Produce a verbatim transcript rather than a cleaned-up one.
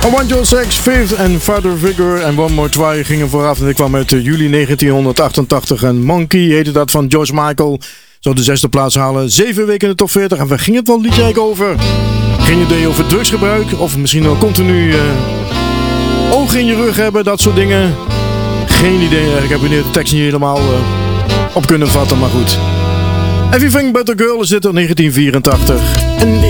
I Want Your Sex, Fifth en Father Figure en One More Try gingen vooraf. En dit kwam uit juli negentienhonderdachtentachtig. En Monkey heette dat van George Michael. Zou de zesde plaats halen. Zeven weken in de top veertig. En waar ging het wel liedje eigenlijk over? Geen idee over drugsgebruik. Of misschien wel continu uh, ogen in je rug hebben. Dat soort dingen. Geen idee. Ik heb de tekst niet helemaal uh, op kunnen vatten. Maar goed. Everything But A Girl is dit uit negentien vierentachtig. En